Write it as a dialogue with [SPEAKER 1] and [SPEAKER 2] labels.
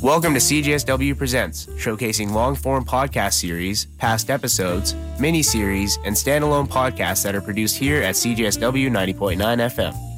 [SPEAKER 1] Welcome to CJSW Presents, showcasing long-form podcast series, past episodes, mini-series, and standalone podcasts that are produced here at CJSW 90.9 FM.